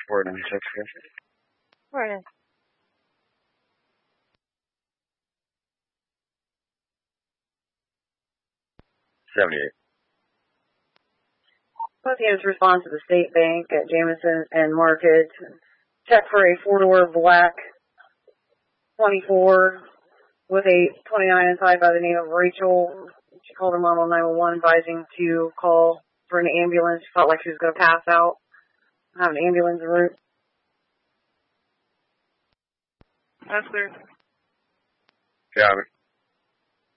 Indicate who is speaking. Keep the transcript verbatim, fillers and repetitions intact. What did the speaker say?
Speaker 1: four nine six.
Speaker 2: Right.
Speaker 1: seventy-eight.
Speaker 2: Both units respond to the State Bank at Jameson and Market. Check for a four-door black twenty-four with a twenty-nine inside by the name of Rachel. She called her mom on nine one one advising to call for an ambulance. She felt like she was going to pass out. Have an ambulance en route.
Speaker 3: That's clear.
Speaker 1: Got it.